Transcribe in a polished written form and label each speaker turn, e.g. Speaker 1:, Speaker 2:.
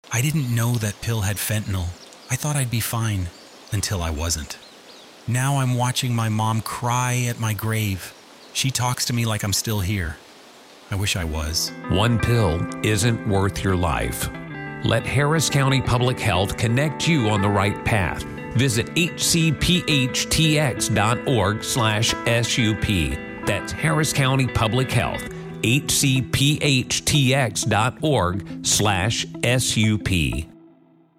Speaker 1: I didn't know that pill had fentanyl. I thought I'd be fine, until I wasn't. Now I'm watching my mom cry at my grave. She talks to me like I'm still here. I wish I was.
Speaker 2: One pill isn't worth your life. Let Harris County Public Health connect you on the right path. Visit hcphtx.org/SUP. That's Harris County Public Health, hcphtx.org/SUP.